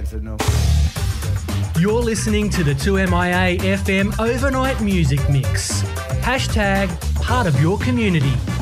said no. You're listening to the 2MIA FM Overnight Music Mix. Hashtag part of your community.